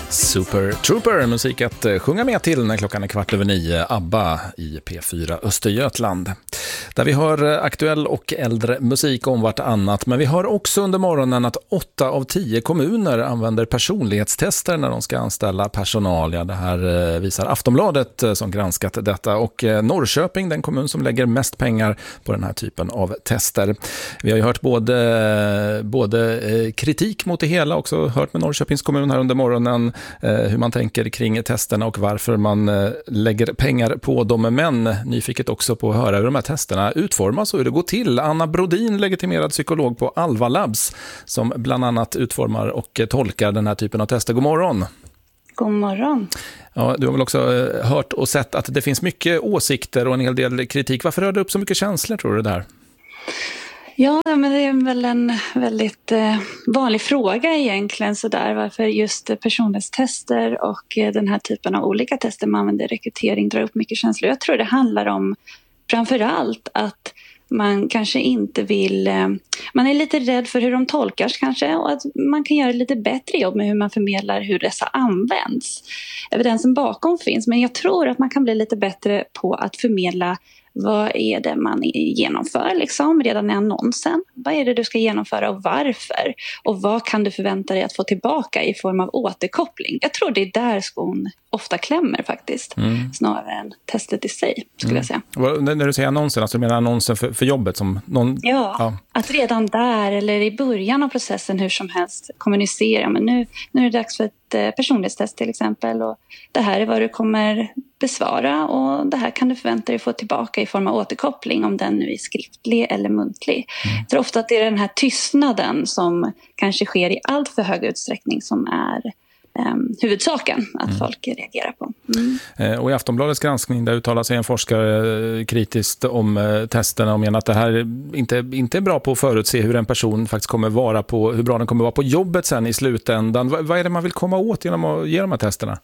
Super Trooper, musik att sjunga med till när klockan är 8:15, ABBA i P4 Östergötland. Där vi hör aktuell och äldre musik om vartannat, men vi hör också under morgonen att 8 av 10 kommuner använder personlighetstester när de ska anställa personal. Ja, det här visar Aftonbladet som granskat detta, och Norrköping, den kommun som lägger mest pengar på den här typen av tester. Vi har ju hört både kritik mot det hela, också hört med Norrköpings kommun här under morgonen hur man tänker kring testerna och varför man lägger pengar på dem. Men nyfiket också på att höra hur de här testerna utformas och hur det går till. Anna Brodin, legitimerad psykolog på Alva Labs, som bland annat utformar och tolkar den här typen av tester. God morgon. God morgon. Ja, du har väl också hört och sett att det finns mycket åsikter och en hel del kritik. Varför rör det upp så mycket känslor, tror du, där? Ja, men det är väl en väldigt vanlig fråga egentligen, sådär, varför just personlighetstester och den här typen av olika tester man använder i rekrytering drar upp mycket känslor. Jag tror det handlar om framförallt att man kanske inte vill, man är lite rädd för hur de tolkas kanske, och att man kan göra lite bättre jobb med hur man förmedlar hur dessa används. Evidensen bakom finns, men jag tror att man kan bli lite bättre på att förmedla vad är det man genomför liksom, redan i annonsen. Vad är det du ska genomföra och varför? Och vad kan du förvänta dig att få tillbaka i form av återkoppling? Jag tror det är där skon ofta klämmer faktiskt. Snarare än testet i sig, skulle jag säga. När du säger annonsen, alltså du menar annonsen för jobbet? Som någon, ja, att redan där eller i början av processen hur som helst kommunicera. Men nu är det dags för ett personlighetstest till exempel. Och det här är vad du kommer besvara, och det här kan du förvänta dig få tillbaka i form av återkoppling, om den nu är skriftlig eller muntlig. Jag tror ofta att det är den här tystnaden som kanske sker i allt för hög utsträckning som är huvudsaken att folk reagerar på. Och i Aftonbladets granskning där uttalar sig en forskare kritiskt om testerna och menar att det här inte är bra på att förutse hur en person faktiskt kommer vara på, hur bra den kommer vara på jobbet sen i slutändan. Vad är det man vill komma åt genom att ge de här testerna?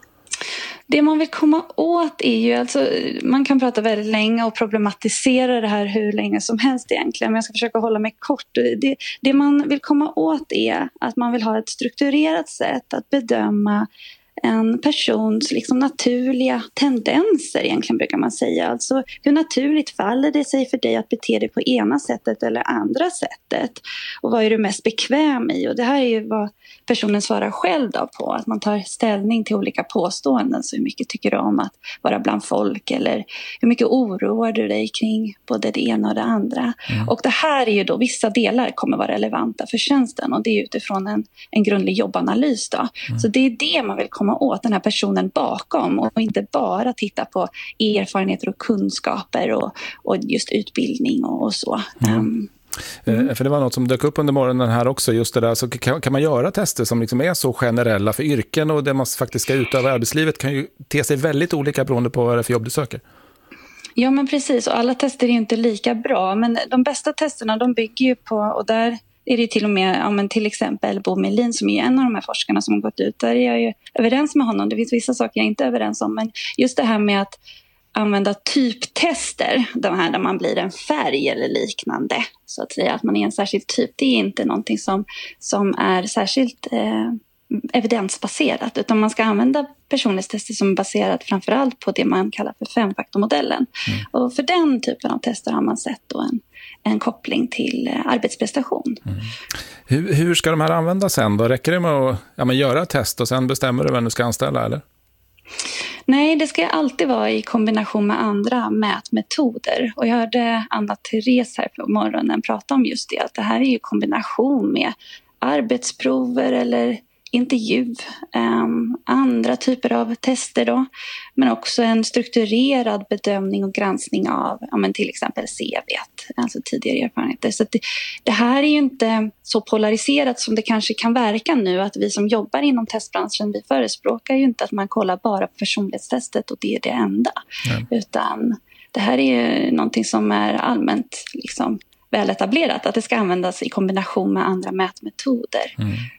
Det man vill komma åt är ju, alltså, man kan prata väldigt länge och problematisera det här hur länge som helst egentligen, men jag ska försöka hålla mig kort. Det man vill komma åt är att man vill ha ett strukturerat sätt att bedöma en persons liksom naturliga tendenser egentligen, brukar man säga. Alltså hur naturligt faller det sig för dig att bete dig på ena sättet eller andra sättet? Och vad är du mest bekväm i? Och det här är ju vad personen svarar själv då på. Att man tar ställning till olika påståenden. Så hur mycket tycker du om att vara bland folk? Eller hur mycket oroar du dig kring både det ena och det andra? Och det här är ju då, vissa delar kommer vara relevanta för tjänsten. Och det är utifrån en grundlig jobbanalys då. Så det är det man vill komma åt, den här personen bakom, och inte bara titta på erfarenheter och kunskaper och just utbildning och så. För det var något som dök upp under morgonen här också, just det där, så kan man göra tester som liksom är så generella för yrken, och det man faktiskt ska utöva i arbetslivet kan ju te sig väldigt olika beroende på vad det är för jobb du söker. Ja, men precis, och alla tester är ju inte lika bra, men de bästa testerna de bygger ju på, och där är det till och med, ja, men till exempel Bo Melin som är en av de här forskarna som har gått ut. Där är jag ju överens med honom. Det finns vissa saker jag inte är överens om. Men just det här med att använda typtester, de här där man blir en färg eller liknande, så att säga, att man är en särskild typ, det är inte någonting som är särskilt evidensbaserat, utan man ska använda personlighetstester som är baserat framförallt på det man kallar för 5-faktormodellen. Och för den typen av tester har man sett då en koppling till arbetsprestation. Hur ska de här användas sen då? Räcker det med att göra ett test och sen bestämmer du vem du ska anställa, eller? Nej, det ska alltid vara i kombination med andra mätmetoder. Och jag hörde Anna-Therese här på morgonen prata om just det, att det här är ju kombination med arbetsprover eller intervju, andra typer av tester då, men också en strukturerad bedömning och granskning av till exempel CV:t, alltså tidigare erfarenheter. Så det här är ju inte så polariserat som det kanske kan verka nu, att vi som jobbar inom testbranschen, vi förespråkar ju inte att man kollar bara på personlighetstestet och det är det enda, utan det här är ju någonting som är allmänt liksom väl etablerat, att det ska användas i kombination med andra mätmetoder.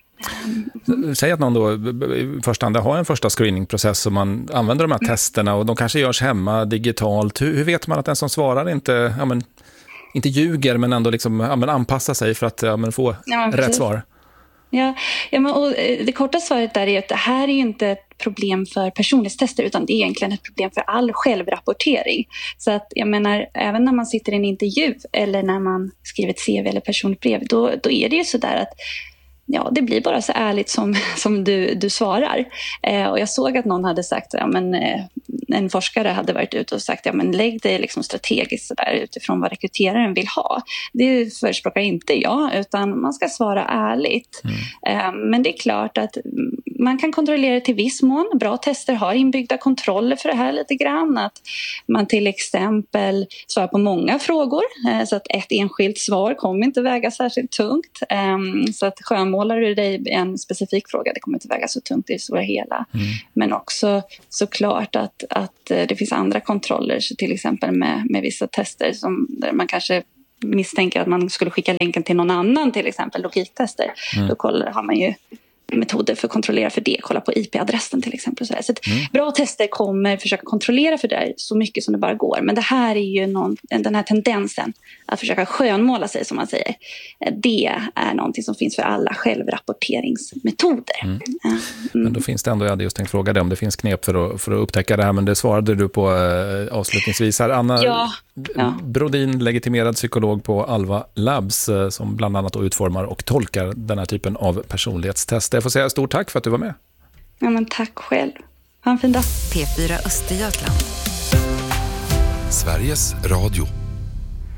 Säg att någon då i första hand har en första screeningprocess och man använder de här testerna och de kanske görs hemma digitalt. Hur vet man att den som svarar inte ljuger men ändå liksom, anpassar sig för att få rätt svar? Och det korta svaret där är att det här är ju inte ett problem för personlighetstester, utan det är egentligen ett problem för all självrapportering. Så att jag menar, även när man sitter i en intervju eller när man skriver ett CV eller personligt brev, då är det ju sådär att det blir bara så ärligt som du svarar. Och jag såg att någon hade sagt, en forskare hade varit ute och sagt, lägg dig liksom strategiskt så där, utifrån vad rekryteraren vill ha. Det förespråkar inte jag, utan man ska svara ärligt. Men det är klart att man kan kontrollera det till viss mån. Bra tester har inbyggda kontroller för det här lite grann. Att man till exempel svarar på många frågor, så att ett enskilt svar kommer inte väga särskilt tungt. Så att skönmålar du dig en specifik fråga, det kommer inte väga så tungt i det stora hela. Men också såklart att det finns andra kontroller, så till exempel med vissa tester där man kanske misstänker att man skulle skicka länken till någon annan, till exempel logiktester. Då har man ju metoder för att kontrollera för det, kolla på IP-adressen till exempel. Så att bra tester kommer försöka kontrollera för det så mycket som det bara går. Men det här är ju den här tendensen att försöka skönmåla sig, som man säger. Det är någonting som finns för alla självrapporteringsmetoder. Men då finns det ändå, jag hade just tänkt fråga dig om det finns knep för att upptäcka det här, men det svarade du på avslutningsvis här. Anna Brodin, legitimerad psykolog på Alva Labs, som bland annat utformar och tolkar den här typen av personlighetstester. Jag får säga stort tack för att du var med. Ja, men tack själv. Ha en fin dag. P4 Östergötland. Sveriges Radio.